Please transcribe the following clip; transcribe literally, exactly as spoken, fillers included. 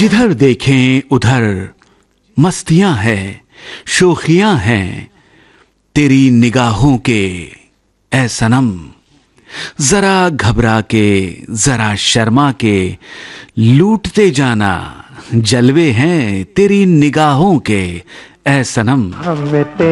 जिधर देखें उधर मस्तियां हैं, शोखियां हैं तेरी निगाहों के ऐ सनम। जरा घबरा के जरा शर्मा के लूटते जाना, जलवे हैं तेरी निगाहों के ऐ सनम।